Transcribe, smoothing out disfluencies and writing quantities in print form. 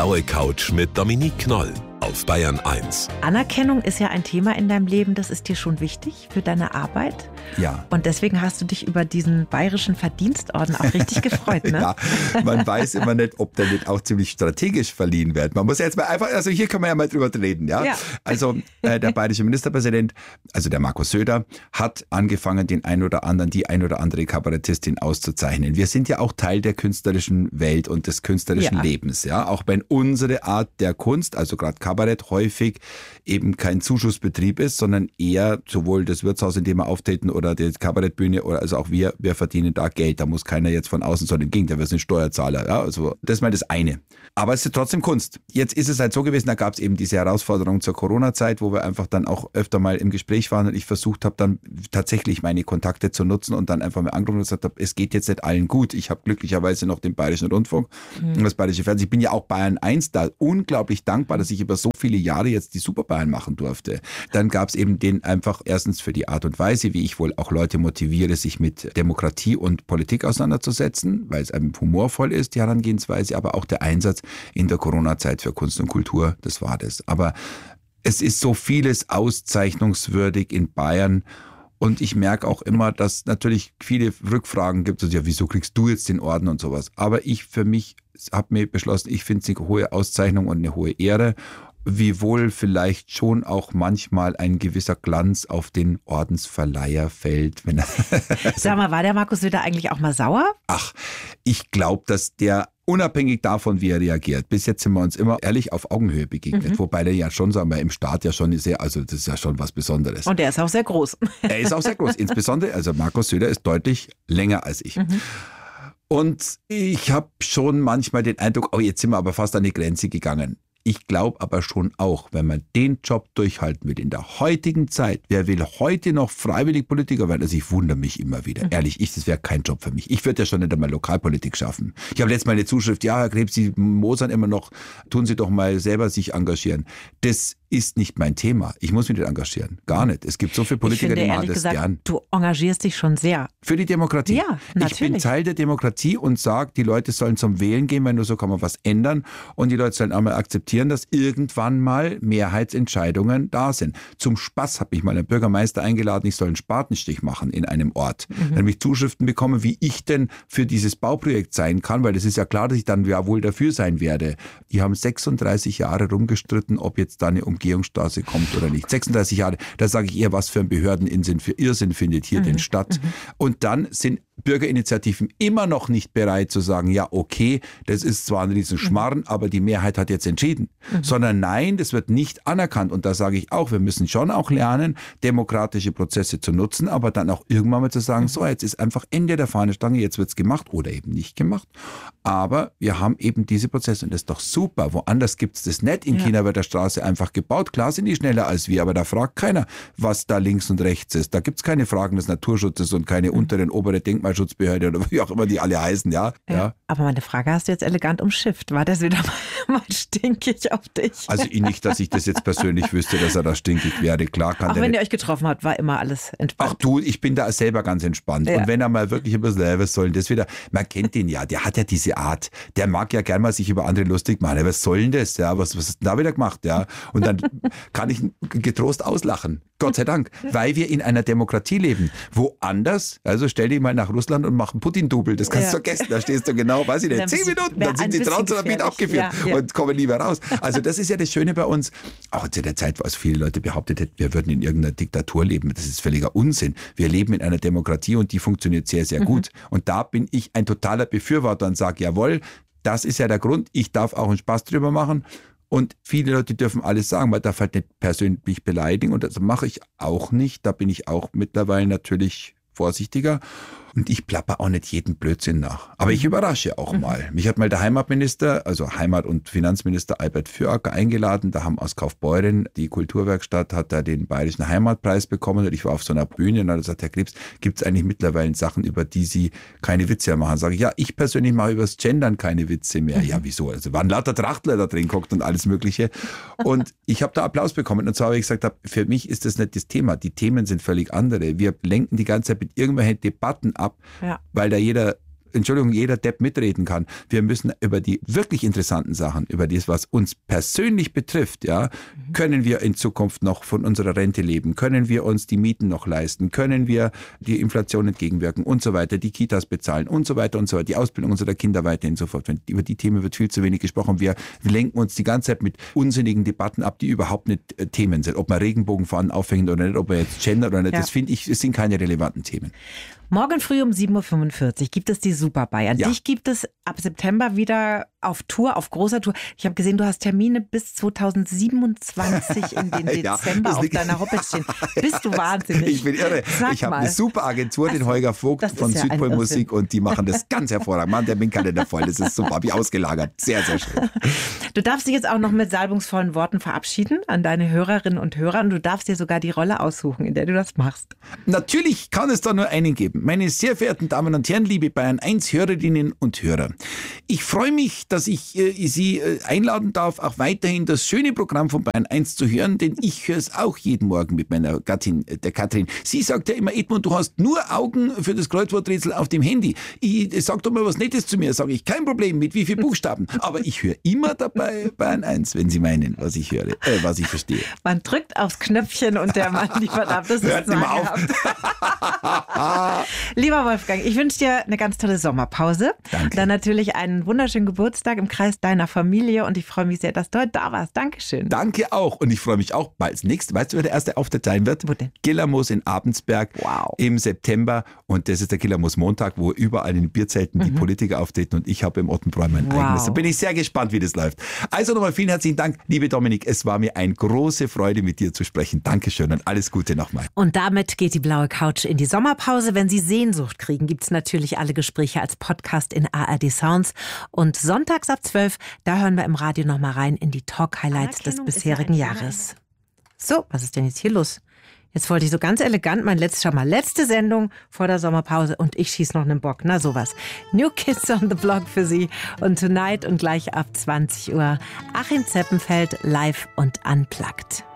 blaue Couch mit Dominique Knoll auf Bayern 1. Anerkennung ist ja ein Thema in deinem Leben, das ist dir schon wichtig für deine Arbeit. Ja. Und deswegen hast du dich über diesen bayerischen Verdienstorden auch richtig gefreut, ne? Ja, man weiß immer nicht, ob der nicht auch ziemlich strategisch verliehen wird. Man muss jetzt mal einfach, also hier kann man ja mal drüber reden, ja. Also der bayerische Ministerpräsident, also der Markus Söder, hat angefangen, die ein oder andere Kabarettistin auszuzeichnen. Wir sind ja auch Teil der künstlerischen Welt und des künstlerischen Lebens, ja. Auch wenn unsere Art der Kunst, also gerade Kabarett, häufig eben kein Zuschussbetrieb ist, sondern eher sowohl das Wirtshaus, in dem wir auftreten, oder die Kabarettbühne, oder also auch wir verdienen da Geld. Da muss keiner jetzt von außen, sondern im Gegenteil, wir sind Steuerzahler. Ja, also das ist mal das eine. Aber es ist trotzdem Kunst. Jetzt ist es halt so gewesen, da gab es eben diese Herausforderung zur Corona-Zeit, wo wir einfach dann auch öfter mal im Gespräch waren und ich versucht habe, dann tatsächlich meine Kontakte zu nutzen und dann einfach mal angerufen und gesagt habe, es geht jetzt nicht allen gut. Ich habe glücklicherweise noch den Bayerischen Rundfunk und das Bayerische Fernsehen. Ich bin ja auch Bayern 1 da unglaublich dankbar, dass ich über so viele Jahre jetzt die Superbayern machen durfte. Dann gab es eben den einfach erstens für die Art und Weise, wie ich wohl auch Leute motiviere, sich mit Demokratie und Politik auseinanderzusetzen, weil es einem humorvoll ist, die Herangehensweise, aber auch der Einsatz in der Corona-Zeit für Kunst und Kultur, das war das. Aber es ist so vieles auszeichnungswürdig in Bayern. Und ich merke auch immer, dass natürlich viele Rückfragen gibt, also ja, wieso kriegst du jetzt den Orden und sowas. Aber ich für mich habe mir beschlossen, ich finde es eine hohe Auszeichnung und eine hohe Ehre. Wiewohl vielleicht schon auch manchmal ein gewisser Glanz auf den Ordensverleiher fällt. Wenn Sag mal, war der Markus Söder eigentlich auch mal sauer? Ach, ich glaube, dass der unabhängig davon, wie er reagiert. Bis jetzt sind wir uns immer ehrlich auf Augenhöhe begegnet. Wobei der ja schon, sagen wir, im Staat ja schon sehr, also das ist ja schon was Besonderes. Und er ist auch sehr groß. Er ist auch sehr groß. Insbesondere, also Markus Söder ist deutlich länger als ich. Und ich habe schon manchmal den Eindruck, oh, jetzt sind wir aber fast an die Grenze gegangen. Ich glaube aber schon auch, wenn man den Job durchhalten will in der heutigen Zeit, wer will heute noch freiwillig Politiker werden? Also ich wundere mich immer wieder. Ehrlich, das wäre kein Job für mich. Ich würde ja schon nicht einmal Lokalpolitik schaffen. Ich habe letztes Mal eine Zuschrift, ja, Herr Krebs, Sie mosern immer noch, tun Sie doch mal selber sich engagieren. Das ist nicht mein Thema. Ich muss mich nicht engagieren. Gar nicht. Es gibt so viele Politiker, die machen das gern. Du engagierst dich schon sehr. Für die Demokratie. Ja, natürlich. Ich bin Teil der Demokratie und sage, die Leute sollen zum Wählen gehen, weil nur so kann man was ändern. Und die Leute sollen einmal akzeptieren, dass irgendwann mal Mehrheitsentscheidungen da sind. Zum Spaß habe ich mal einen Bürgermeister eingeladen, ich soll einen Spatenstich machen in einem Ort. Dann habe ich Zuschriften bekommen, wie ich denn für dieses Bauprojekt sein kann, weil es ist ja klar, dass ich dann ja wohl dafür sein werde. Die haben 36 Jahre rumgestritten, ob jetzt da eine Umgehungsstraße kommt oder nicht. 36 Jahre, da sage ich eher, was für ein Behördeninsinn, für Irrsinn findet hier denn statt. Und dann sind Bürgerinitiativen immer noch nicht bereit zu sagen, ja okay, das ist zwar ein Riesenschmarrn, aber die Mehrheit hat jetzt entschieden. Sondern nein, das wird nicht anerkannt. Und da sage ich auch, wir müssen schon auch lernen, demokratische Prozesse zu nutzen, aber dann auch irgendwann mal zu sagen, so, jetzt ist einfach Ende der Fahnenstange, jetzt wird's gemacht oder eben nicht gemacht. Aber wir haben eben diese Prozesse und das ist doch super. Woanders gibt's das nicht. In China wird der Straße einfach gebaut. Klar sind die schneller als wir, aber da fragt keiner, was da links und rechts ist. Da gibt's keine Fragen des Naturschutzes und keine unteren, obere Denkmalschutzbehörde oder wie auch immer die alle heißen, ja. Aber meine Frage hast du jetzt elegant umschifft. War das wieder mal stinkig auf dich? Also nicht, dass ich das jetzt persönlich wüsste, dass er da stinkig wäre. Klar kann auch der wenn nicht. ihr euch getroffen habt, war immer alles entspannt. Ach du, ich bin da selber ganz entspannt. Und wenn er mal wirklich ein bisschen, was soll denn das wieder? Man kennt den ja, der hat ja diese Art. Der mag ja gern mal sich über andere lustig machen. Ja, was soll denn das? Ja, was hast du da wieder gemacht? Ja, und dann kann ich ihn getrost auslachen. Gott sei Dank. Weil wir in einer Demokratie leben. Woanders, also stell dich mal nach Russland und mach einen Putin-Double. Das kannst du vergessen. Da stehst du genau, weiß ich nicht, 10 Minuten, dann sind die Transtherapien abgeführt und kommen lieber raus. Also das ist ja das Schöne bei uns. Auch zu der Zeit, wo also viele Leute behauptet hätten, wir würden in irgendeiner Diktatur leben. Das ist völliger Unsinn. Wir leben in einer Demokratie und die funktioniert sehr, sehr gut. Und da bin ich ein totaler Befürworter und sage, jawohl, das ist ja der Grund. Ich darf auch einen Spaß drüber machen. Und viele Leute dürfen alles sagen, man darf halt nicht persönlich beleidigen. Und das mache ich auch nicht. Da bin ich auch mittlerweile natürlich vorsichtiger. Und ich plapper auch nicht jeden Blödsinn nach. Aber ich überrasche auch mal. Mich hat mal der Heimatminister, also Heimat- und Finanzminister Albert Füracker eingeladen. Da haben aus Kaufbeuren, die Kulturwerkstatt, hat da den Bayerischen Heimatpreis bekommen. Und ich war auf so einer Bühne und dann hat er gesagt, Herr Krebs, gibt es eigentlich mittlerweile Sachen, über die Sie keine Witze mehr machen? Sage ich, ja, ich persönlich mache über das Gendern keine Witze mehr. Ja, wieso? Also waren lauter Trachtler da drin guckt und alles Mögliche. Und ich habe da Applaus bekommen. Und zwar, weil ich gesagt habe, für mich ist das nicht das Thema. Die Themen sind völlig andere. Wir lenken die ganze Zeit mit irgendwelchen Debatten ab, weil da jeder Entschuldigung, jeder Depp mitreden kann. Wir müssen über die wirklich interessanten Sachen, über das, was uns persönlich betrifft, ja, können wir in Zukunft noch von unserer Rente leben? Können wir uns die Mieten noch leisten? Können wir die Inflation entgegenwirken und so weiter, die Kitas bezahlen und so weiter, die Ausbildung unserer Kinder weiterhin so fort. Über die Themen wird viel zu wenig gesprochen. Wir lenken uns die ganze Zeit mit unsinnigen Debatten ab, die überhaupt nicht Themen sind. Ob man Regenbogenfahnen aufhängt oder nicht, ob man jetzt Gender oder nicht, das finde ich, es sind keine relevanten Themen. Morgen früh um 7.45 Uhr gibt es die Super Bayern. Ja. Dich gibt es ab September wieder auf Tour, auf großer Tour. Ich habe gesehen, du hast Termine bis 2027 in den Dezember auf deiner Homepage stehen. Bist du wahnsinnig? Ich bin irre. Ich habe eine super Agentur, den Holger Vogt von Südpol Musik, und die machen das ganz hervorragend. Mann, der Kalender voll, das ist super. Habe ich ausgelagert. Sehr, sehr schön. Du darfst dich jetzt auch noch mit salbungsvollen Worten verabschieden an deine Hörerinnen und Hörer, und du darfst dir sogar die Rolle aussuchen, in der du das machst. Natürlich kann es da nur einen geben. Meine sehr verehrten Damen und Herren, liebe Bayern 1 Hörerinnen und Hörer. Ich freue mich, dass ich Sie einladen darf, auch weiterhin das schöne Programm von Bayern 1 zu hören, denn ich höre es auch jeden Morgen mit meiner Gattin, der Katrin. Sie sagt ja immer, Edmund, du hast nur Augen für das Kreuzworträtsel auf dem Handy. Sag doch mal was Nettes zu mir. Sage ich, kein Problem, mit wie vielen Buchstaben. Aber ich höre immer dabei Bayern 1, wenn Sie meinen, was ich höre, was ich verstehe. Man drückt aufs Knöpfchen und der Mann liefert ab. Das hört immer auf. Lieber Wolfgang, ich wünsche dir eine ganz tolle Sommerpause. Danke. Dann natürlich einen wunderschönen Geburtstag im Kreis deiner Familie, und ich freue mich sehr, dass du heute da warst. Dankeschön. Danke auch, und ich freue mich auch bald. Das nächste, weißt du, wer der erste Auftritt sein wird? Wo denn? Gillermoos in Abensberg im September, und das ist der Gillermoos Montag, wo überall in den Bierzelten die Politiker auftreten, und ich habe im Ottenbräu mein eigenes. Da bin ich sehr gespannt, wie das läuft. Also nochmal vielen herzlichen Dank, liebe Dominik. Es war mir eine große Freude, mit dir zu sprechen. Dankeschön und alles Gute nochmal. Und damit geht die blaue Couch in die Sommerpause. Wenn Sie Sehnsucht kriegen, gibt es natürlich alle Gespräche als Podcast in ARD Sounds. Und sonntags ab 12, da hören wir im Radio nochmal rein in die Talk-Highlights des bisherigen Jahres. So, was ist denn jetzt hier los? Jetzt wollte ich so ganz elegant letzte Sendung vor der Sommerpause, und ich schieße noch einen Bock. Na sowas. New Kids on the Block für Sie. Und Tonight und gleich ab 20 Uhr Achim Zeppenfeld live und unplugged.